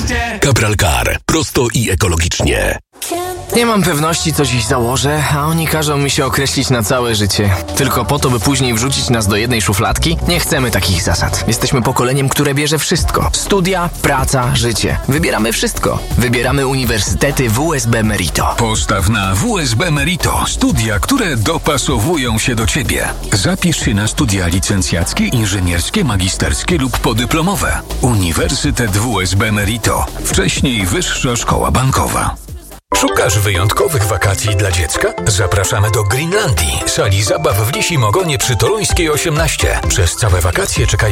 Kapral Car. Prosto i ekologicznie. Nie mam pewności, co dziś założę, a oni każą mi się określić na całe życie. Tylko po to, by później wrzucić nas do jednej szufladki? Nie chcemy takich zasad. Jesteśmy pokoleniem, które bierze wszystko. Studia, praca, życie. Wybieramy wszystko. Wybieramy uniwersytety WSB Merito. Postaw na WSB Merito. Studia, które dopasowują się do Ciebie. Zapisz się na studia licencjackie, inżynierskie, magisterskie lub podyplomowe. Uniwersytet WSB Merito. Wcześniej Wyższa Szkoła Bankowa. Szukasz wyjątkowych wakacji dla dziecka? Zapraszamy do Greenlandii, sali zabaw w Lisim Ogonie przy Toruńskiej 18. Przez całe wakacje czekają